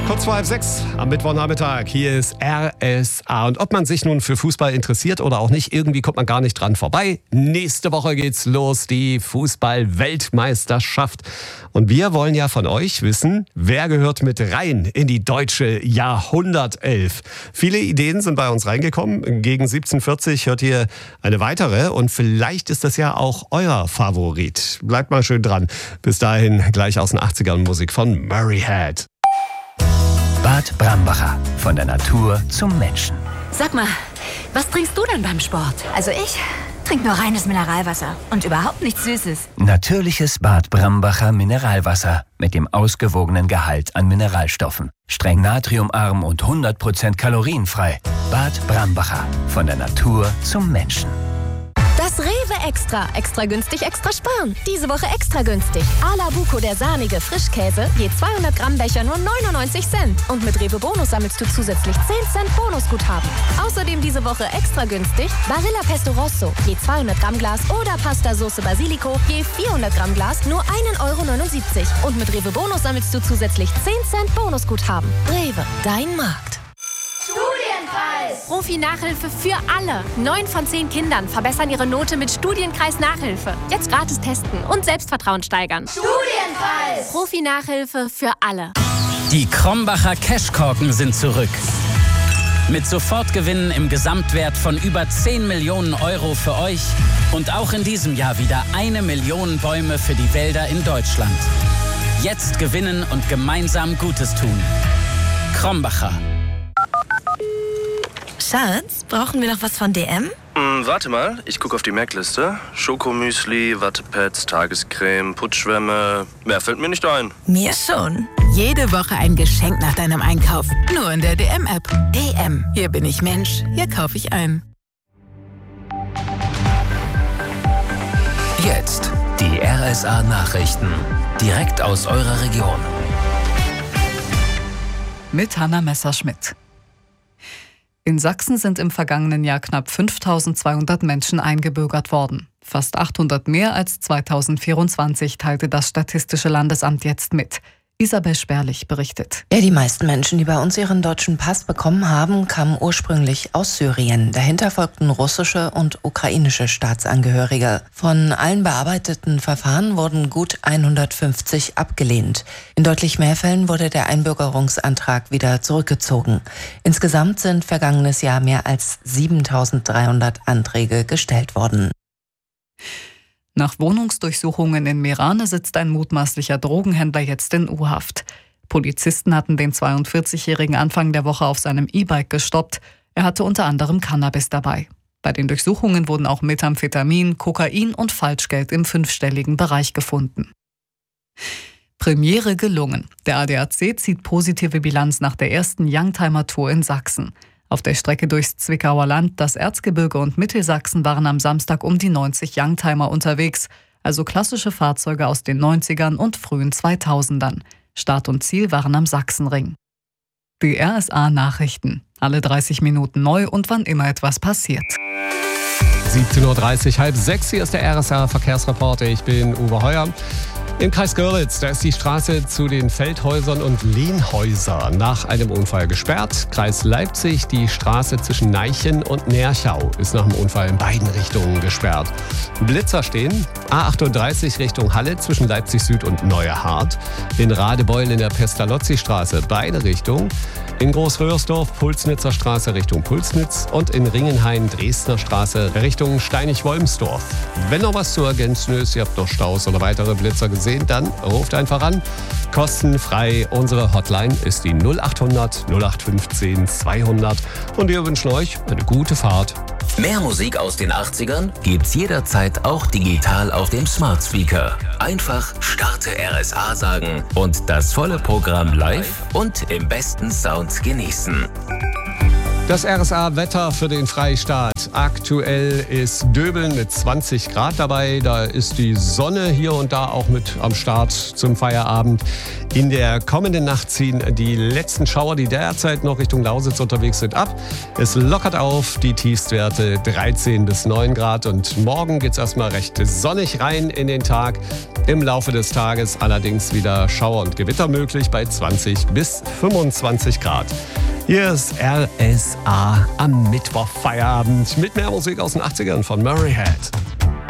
Kurz vor 5:30 am Mittwochnachmittag. Hier ist RSA. Und ob man sich nun für Fußball interessiert oder auch nicht, irgendwie kommt man gar nicht dran vorbei. Nächste Woche geht's los, die Fußball-Weltmeisterschaft. Und wir wollen ja von euch wissen, wer gehört mit rein in die deutsche Jahrhundertelf. Viele Ideen sind bei uns reingekommen. Gegen 17:40 hört ihr eine weitere. Und vielleicht ist das ja auch euer Favorit. Bleibt mal schön dran. Bis dahin gleich aus den 80ern Musik von Murray Head. Bad Brambacher. Von der Natur zum Menschen. Sag mal, was trinkst du denn beim Sport? Also ich trinke nur reines Mineralwasser und überhaupt nichts Süßes. Natürliches Bad Brambacher Mineralwasser mit dem ausgewogenen Gehalt an Mineralstoffen. Streng natriumarm und 100% kalorienfrei. Bad Brambacher. Von der Natur zum Menschen. Das Rewe Extra. Extra günstig, extra sparen. Diese Woche extra günstig. Ala Buco, der sahnige Frischkäse, je 200 Gramm Becher nur 99 Cent. Und mit Rewe Bonus sammelst du zusätzlich 10 Cent Bonusguthaben. Außerdem diese Woche extra günstig Barilla Pesto Rosso, je 200 Gramm Glas oder Pasta Sauce Basilico, je 400 Gramm Glas nur 1,79 €. Und mit Rewe Bonus sammelst du zusätzlich 10 Cent Bonusguthaben. Rewe, dein Markt. Studienkreis! Profi-Nachhilfe für alle. 9 von 10 Kindern verbessern ihre Note mit Studienkreis-Nachhilfe. Jetzt gratis testen und Selbstvertrauen steigern. Studienkreis! Profi-Nachhilfe für alle. Die Krombacher Cashkorken sind zurück. Mit Sofortgewinnen im Gesamtwert von über 10 Millionen € für euch. Und auch in diesem Jahr wieder 1 Million Bäume für die Wälder in Deutschland. Jetzt gewinnen und gemeinsam Gutes tun. Krombacher. Schatz, brauchen wir noch was von DM? Warte mal, ich gucke auf die Merkliste. Schokomüsli, Wattepads, Tagescreme, Putzschwämme. Mehr fällt mir nicht ein. Mir schon. Jede Woche ein Geschenk nach deinem Einkauf. Nur in der DM-App. DM. Hier bin ich Mensch. Hier kaufe ich ein. Jetzt die RSA-Nachrichten. Direkt aus eurer Region. Mit Hanna Messerschmidt. In Sachsen sind im vergangenen Jahr knapp 5.200 Menschen eingebürgert worden. Fast 800 mehr als 2024, teilte das Statistische Landesamt jetzt mit. Isabel Sperlich berichtet. Ja, die meisten Menschen, die bei uns ihren deutschen Pass bekommen haben, kamen ursprünglich aus Syrien. Dahinter folgten russische und ukrainische Staatsangehörige. Von allen bearbeiteten Verfahren wurden gut 150 abgelehnt. In deutlich mehr Fällen wurde der Einbürgerungsantrag wieder zurückgezogen. Insgesamt sind vergangenes Jahr mehr als 7.300 Anträge gestellt worden. Nach Wohnungsdurchsuchungen in Meerane sitzt ein mutmaßlicher Drogenhändler jetzt in U-Haft. Polizisten hatten den 42-Jährigen Anfang der Woche auf seinem E-Bike gestoppt. Er hatte unter anderem Cannabis dabei. Bei den Durchsuchungen wurden auch Methamphetamin, Kokain und Falschgeld im 5-stelligen Bereich gefunden. Premiere gelungen. Der ADAC zieht positive Bilanz nach der ersten Youngtimer-Tour in Sachsen. Auf der Strecke durchs Zwickauer Land, das Erzgebirge und Mittelsachsen waren am Samstag um die 90 Youngtimer unterwegs, also klassische Fahrzeuge aus den 90ern und frühen 2000ern. Start und Ziel waren am Sachsenring. Die RSA-Nachrichten. Alle 30 Minuten neu und wann immer etwas passiert. 17:30 Uhr, 5:30. Hier ist der RSA-Verkehrsreporter. Ich bin Uwe Heuer. Im Kreis Görlitz, da ist die Straße zu den Feldhäusern und Lehnhäusern nach einem Unfall gesperrt. Kreis Leipzig, die Straße zwischen Neichen und Nerchau ist nach dem Unfall in beiden Richtungen gesperrt. Blitzer stehen, A38 Richtung Halle zwischen Leipzig Süd und Neuerhardt. In Radebeul in der Pestalozzi-Straße beide Richtungen. In Großröhrsdorf Pulsnitzer Straße Richtung Pulsnitz und in Ringenhain Dresdner Straße Richtung Steinig-Wolmsdorf. Wenn noch was zu ergänzen ist, ihr habt noch Staus oder weitere Blitzer gesehen, dann ruft einfach an. Kostenfrei. Unsere Hotline ist die 0800 0815 200 und wir wünschen euch eine gute Fahrt. Mehr Musik aus den 80ern gibt's jederzeit auch digital auf dem Smart Speaker. Einfach Starte RSA sagen und das volle Programm live und im besten Sound genießen. Das RSA-Wetter für den Freistaat. Aktuell ist Döbeln mit 20 Grad dabei. Da ist die Sonne hier und da auch mit am Start zum Feierabend. In der kommenden Nacht ziehen die letzten Schauer, die derzeit noch Richtung Lausitz unterwegs sind, ab. Es lockert auf, die Tiefstwerte 13 bis 9 Grad. Und morgen geht es erstmal recht sonnig rein in den Tag. Im Laufe des Tages allerdings wieder Schauer und Gewitter möglich bei 20 bis 25 Grad. Hier ist RSA am Mittwoch Feierabend mit mehr Musik aus den 80ern von Murray Head.